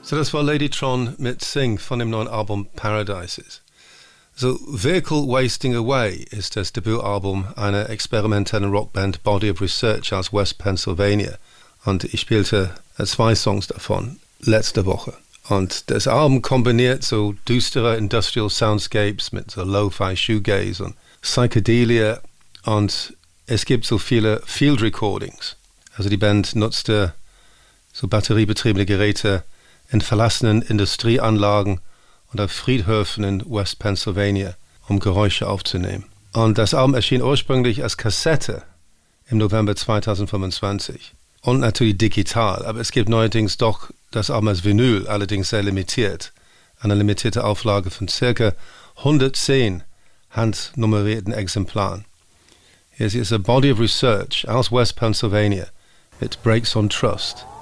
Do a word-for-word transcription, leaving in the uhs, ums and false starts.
So, das war Ladytron mit Sing von dem neuen Album Paradises. So, Vehicle Wasting Away ist das Debütalbum einer experimentellen Rockband Body of Research aus West Pennsylvania. Und ich spielte zwei Songs davon letzte Woche. Und das Album kombiniert so düstere Industrial Soundscapes mit so Lo-Fi Shoegaze und Psychedelia. Und es gibt so viele Field Recordings. Also die Band nutzte so batteriebetriebene Geräte in verlassenen Industrieanlagen und auf Friedhöfen in West Pennsylvania, um Geräusche aufzunehmen. Und das Album erschien ursprünglich als Kassette im November zweitausendfünfundzwanzig. Und natürlich digital, aber es gibt neuerdings doch das Album als Vinyl, allerdings sehr limitiert. Eine limitierte Auflage von ca. hundertzehn handnummerierten Exemplaren. Hier ist a Body of Research aus West Pennsylvania mit Breaks on Trust.